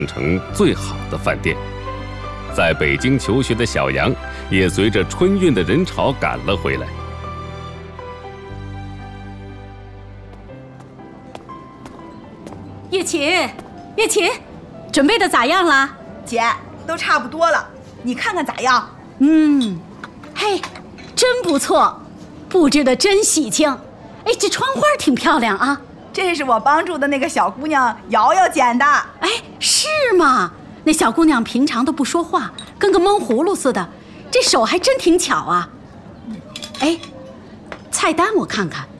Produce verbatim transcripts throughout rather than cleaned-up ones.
成最好的饭店。在北京求学的小杨，也随着春运的人潮赶了回来。 叶琴，叶琴，准备的咋样了？ 姐，都差不多了，你看看咋样？ 嗯，嘿，真不错，布置的真喜庆。哎，这窗花挺漂亮啊。 这是我帮助的那个小姑娘瑶瑶剪的。 哎，是吗？那小姑娘平常都不说话，跟个闷葫芦似的，这手还真挺巧啊。哎，菜单我看看。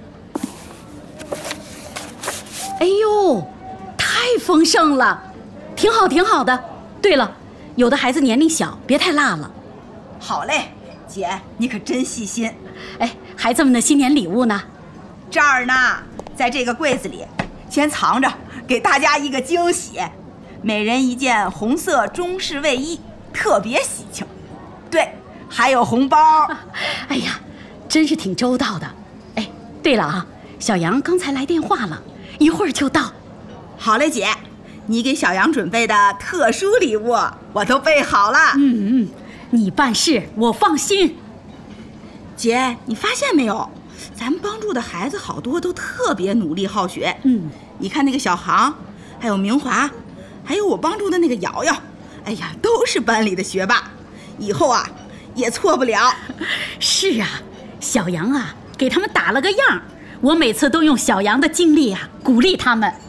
哎呦，太丰盛了，挺好挺好的。对了，有的孩子年龄小，别太辣了。 好嘞，姐，你可真细心。 哎，孩子们的新年礼物呢？ 这儿呢，在这个柜子里，先藏着，给大家一个惊喜。每人一件红色中式卫衣，特别喜庆。对，还有红包。 哎呀，真是挺周到的。哎，对了啊，小杨刚才来电话了，一会儿就到。 好嘞，姐，你给小杨准备的特殊礼物我都备好了。 嗯嗯，你办事我放心。 姐，你发现没有，咱们帮助的孩子好多都特别努力好学。 嗯， 你看那个小航，还有明华，还有我帮助的那个瑶瑶，哎呀，都是班里的学霸，以后啊也错不了。 是啊，小杨啊给他们打了个样，我每次都用小杨的经历啊鼓励他们。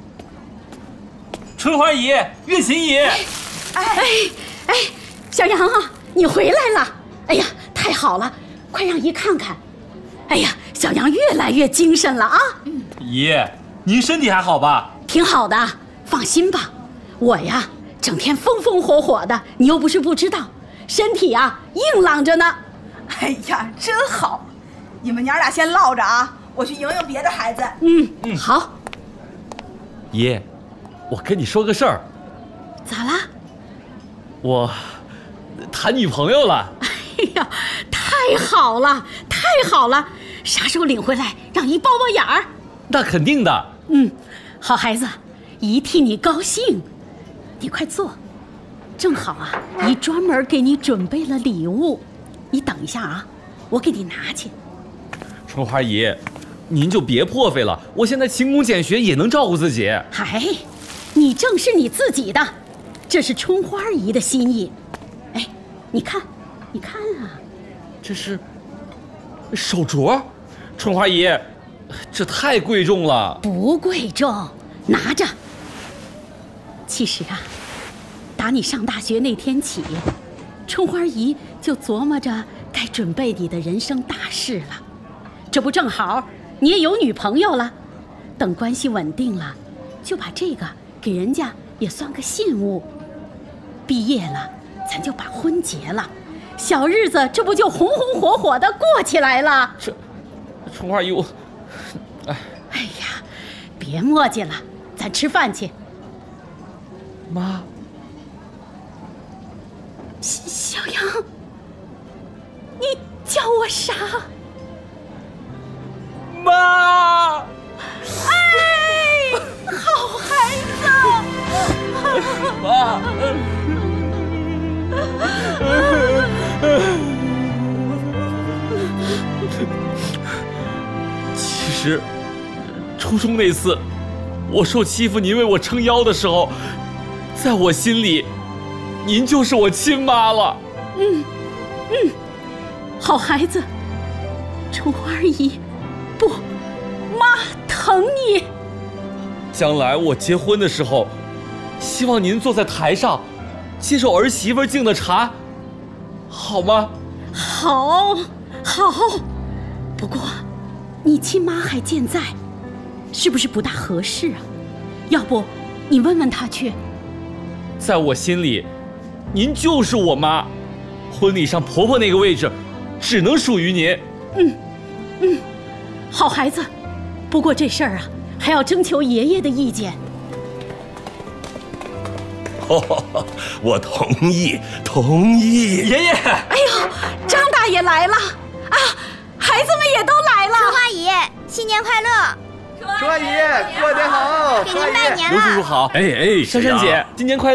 春花姨，月琴姨，哎哎哎，小杨啊，你回来了！哎呀，太好了，快让姨看看。哎呀，小杨越来越精神了啊！ 姨，您身体还好吧？ 挺好的，放心吧。我呀，整天风风火火的，你又不是不知道，身体啊硬朗着呢。 哎呀，真好！你们娘俩先唠着啊，我去迎迎别的孩子。 嗯嗯，好。 姨，我跟你说个事儿。 咋啦？ 我谈女朋友了。 哎呀，太好了，太好了！啥时候领回来，让姨包包眼儿？ 那肯定的。 嗯，好孩子，姨替你高兴。你快坐，正好啊，姨专门给你准备了礼物。你等一下啊，我给你拿去。 春花姨，您就别破费了，我现在勤工俭学也能照顾自己。 嗨，你正是你自己的，这是春花姨的心意。哎，你看，你看啊， 这是手镯，春花姨，这太贵重了。 不贵重，拿着。其实啊，打你上大学那天起，春花姨就琢磨着该准备你的人生大事了。这不正好你也有女朋友了，等关系稳定了，就把这个给人家也算个信物。毕业了，咱就把婚结了，小日子这不就红红火火的过起来了？ 这，春花姨，我，哎， 哎呀，别磨叽了，咱吃饭去。 妈， 小杨，你叫我啥？ 妈！ 哎，好孩子！ 妈！其实，初中那次，我受欺负，您为我撑腰的时候，在我心里，您就是我亲妈了。 嗯嗯，好孩子，春花姨，不，妈疼你。 将来我结婚的时候，希望您坐在台上，接受儿媳妇敬的茶，好吗？ 好，好。不过，你亲妈还健在，是不是不大合适啊？要不，你问问她去。 在我心里，您就是我妈，婚礼上婆婆那个位置，只能属于您。 嗯，嗯，好孩子。不过这事儿啊，还要征求爷爷的意见。 哦，我同意，同意。 爷爷， 哎呦，张大爷来了啊！孩子们也都来了。 春花姨，新年快乐！ 春叔阿姨过年好， 给您拜年了。 刘叔叔好， 哎哎， 珊珊姐，今年快乐。